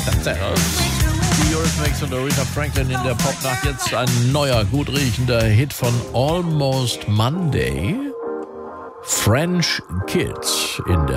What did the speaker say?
Die Eurythmics und Aretha Franklin in der Popnacht. Jetzt ein neuer, gut riechender Hit von Almost Monday. French Kids in der